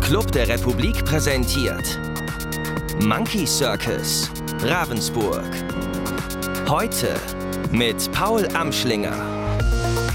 Club der Republik präsentiert Monkey Circus Ravensburg. Heute mit Paul Amschlinger.